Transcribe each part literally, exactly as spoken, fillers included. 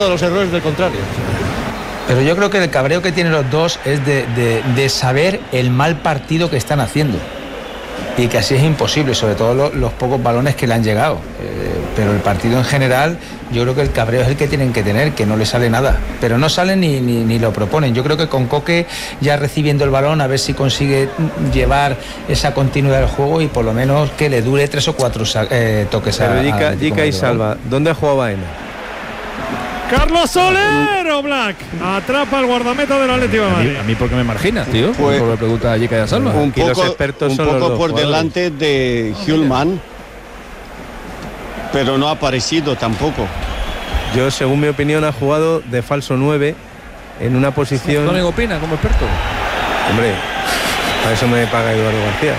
los errores del contrario. Pero yo creo que el cabreo que tienen los dos es de, de, de saber el mal partido que están haciendo y que así es imposible, sobre todo los, los pocos balones que le han llegado, eh, pero el partido en general yo creo que el cabreo es el que tienen que tener, que no le sale nada, pero no salen ni, ni, ni lo proponen. Yo creo que con Coque ya recibiendo el balón a ver si consigue llevar esa continuidad del juego y por lo menos que le dure tres o cuatro eh, toques pero a, Jica, Jica y Salva, ¿dónde ha jugado Baena? Carlos Soler o Black atrapa al guardameta del Atlético de Madrid. A mí, a mí ¿por qué me marginas, tío? Pues, por la pregunta a Jica y a Salva. Un poco, los expertos un son poco los dos por jugadores. delante de Hjulman, pero no ha aparecido tampoco. Yo, según mi opinión, ha jugado de falso nueve en una posición. ¿No me opina como experto? Hombre, para eso me paga Eduardo García.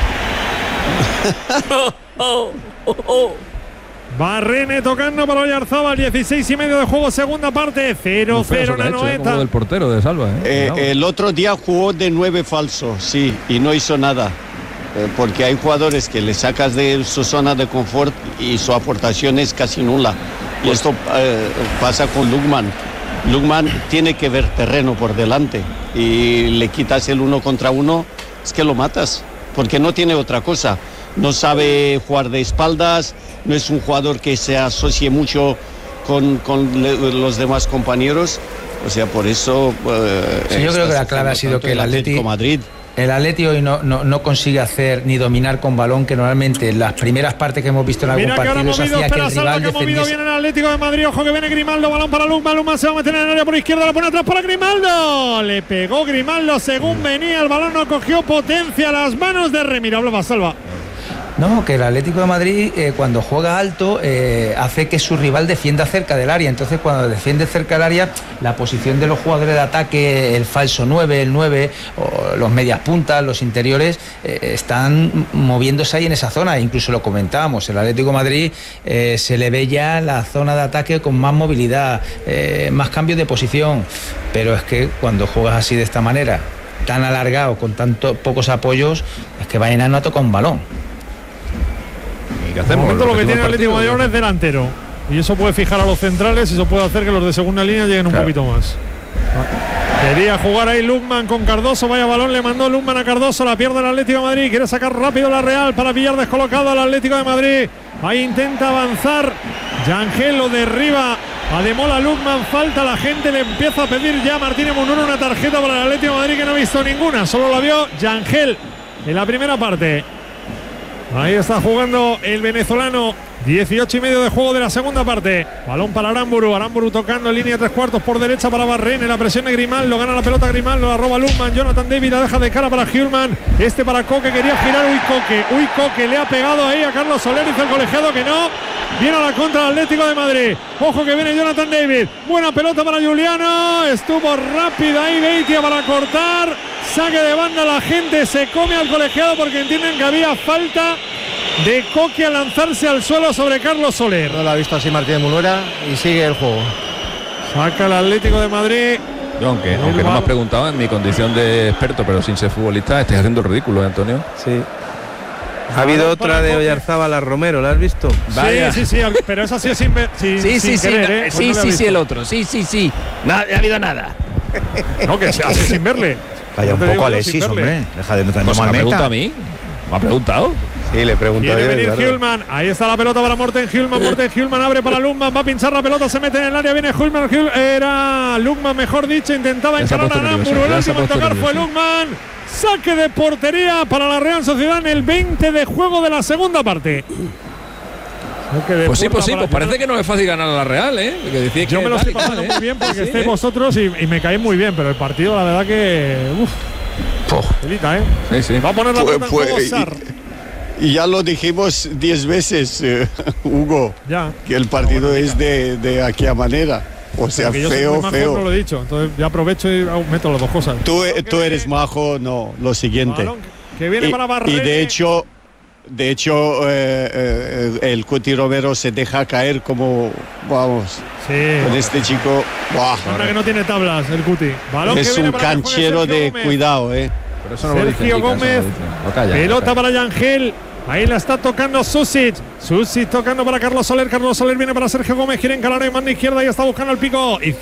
oh, oh, oh, oh. Barrene tocando para Oyarzábal, dieciséis y medio de juego, segunda parte, cero cero en la noventa. del portero de Salva, ¿eh? Eh, el otro día jugó de nueve falso, sí, y no hizo nada. Eh, porque hay jugadores que le sacas de su zona de confort y su aportación es casi nula. Y esto eh, pasa con Lukman. Lukman tiene que ver terreno por delante y le quitas el uno contra uno, es que lo matas, porque no tiene otra cosa. No sabe jugar de espaldas, no es un jugador que se asocie mucho con, con le, los demás compañeros. O sea, por eso... Eh, sí, yo creo que la clave ha sido que el Atlético Madrid... El Atleti hoy no, no, no consigue hacer ni dominar con balón, que normalmente en las primeras partes que hemos visto en algún Mira partido movido, hacía que el rival que ha movido defendiese. bien el Atlético de Madrid, ojo que viene Grimaldo, balón para Lukman, Lukman se va a meter en el área por izquierda, la pone atrás para Grimaldo, le pegó Grimaldo según venía, el balón no cogió potencia a las manos de Remiro, hablaba Salva. No, que el Atlético de Madrid eh, cuando juega alto eh, hace que su rival defienda cerca del área, entonces cuando defiende cerca del área la posición de los jugadores de ataque, el falso nueve, el nueve, o los medias puntas, los interiores eh, están moviéndose ahí en esa zona, incluso lo comentábamos, el Atlético de Madrid eh, se le ve ya la zona de ataque con más movilidad, eh, más cambios de posición, pero es que cuando juegas así de esta manera, tan alargado, con tantos pocos apoyos, es que Baena no ha tocado un balón. ¿Qué hacemos? De momento lo que tiene el Atlético de Madrid ahora es delantero y eso puede fijar a los centrales y eso puede hacer que los de segunda línea lleguen un claro. poquito más. Quería jugar ahí Lukman con Cardoso, vaya balón le mandó Lukman a Cardoso, la pierde el Atlético de Madrid, quiere sacar rápido la Real para pillar descolocado al Atlético de Madrid, ahí intenta avanzar, Yangel lo derriba, Ademola Lukman, falta, la gente le empieza a pedir ya a Martínez Munuro una tarjeta para el Atlético de Madrid que no ha visto ninguna, solo la vio Yangel en la primera parte. Ahí está jugando el venezolano, dieciocho y medio de juego de la segunda parte. Balón para Aramburu, Aramburu tocando en línea tres cuartos por derecha para Barrene, la presión de Grimaldo, gana la pelota Grimaldo, la roba Lukman, Jonathan David la deja de cara para Hjulman, este para Coque, quería girar, uy Coque, uy Coque, le ha pegado ahí a Carlos Soler, dice el colegiado que no, viene a la contra del Atlético de Madrid, ojo que viene Jonathan David, buena pelota para Juliano, estuvo rápida ahí Beitia para cortar, saque de banda, la gente se come al colegiado porque entienden que había falta de Coque a lanzarse al suelo sobre Carlos Soler. No lo ha visto así Martínez Munuera y sigue el juego. Saca el Atlético de Madrid. Yo, aunque, aunque no me has preguntado en mi condición de experto, pero sin ser futbolista, estás haciendo el ridículo, ¿eh, Antonio? Sí. Ha habido otra de Oyarzábal a Romero, ¿la has visto? Vaya. Sí, sí, sí, pero esa sí es sin, sin, sí, sin sí, querer, sí, ¿eh? sí, sí, sí, el otro, sí, sí, sí. No ha habido nada. No, que se hace sin verle. Vaya un poco Alexis, hombre. Deja de no pues me ha preguntado a mí. ¿Me ha preguntado? Sí, le pregunto Quiere a venir Eduardo. Hjulman, ahí está la pelota para Morten Hjulman, Morten Hjulman abre para Lukman, va a pinchar la pelota, se mete en el área, viene Hjulman, Hjulman era Lukman mejor dicho, intentaba encarar a Aramburu, el último en tocar fue Lukman, saque de portería para la Real Sociedad en el veinte de juego de la segunda parte. Pues sí, pues sí, pues parece que no es fácil ganar a la Real, ¿eh? Que decís Yo que me lo estoy tal, pasando ¿eh? muy bien porque sí, estéis ¿eh? vosotros y, y me caéis muy bien, pero el partido la verdad que uff, delita, ¿eh? Sí, sí. Va a poner la pelota en Pues, juego pues, Sarr. Y ya lo dijimos diez veces, eh, Hugo, Ya. que el partido bueno, es de, de aquella manera. O sea, Porque yo soy feo, muy majo, feo. no lo he dicho, entonces ya aprovecho y meto las dos cosas. Tú, tú eres majo, no, lo siguiente. Balón que viene Y, para Barrene. y de hecho, de hecho eh, eh, el Cuti Romero se deja caer como, vamos, sí. con este chico. Buah, Ahora que no tiene tablas el Cuti. Balón es que viene un para que juegue canchero Sergio de Gómez. cuidado, eh. Pero eso no lo Sergio dice, Gómez, Jica, eso no lo dice. No, calla, pelota calla. para Yangel. Ahí la está tocando Susic. Susic tocando para Carlos Soler. Carlos Soler viene para Sergio Gómez. Quiere encarar en mano izquierda y está buscando el pico.